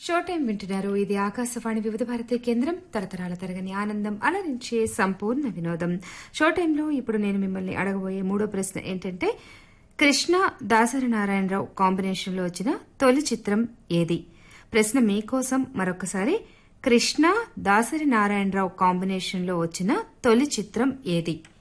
Show time వింటున్నారు. ఇది ఆకాశవాణి వివిధ భారతి కేంద్రం. తరతరాల తరగని ఆనందం అలరించే సంపూర్ణ వినోదం. షో టైంలో ఇప్పుడు నేను మిమ్మల్ని అడగబోయే మూడో ప్రశ్న ఏంటంటే, కృష్ణ దాసరి నారాయణరావు కాంబినేషన్లో వచ్చిన తొలి చిత్రం ఏది? ప్రశ్న మీకోసం మరొకసారి. కృష్ణ దాసరి నారాయణరావు కాంబినేషన్లో వచ్చిన తొలి చిత్రం ఏది?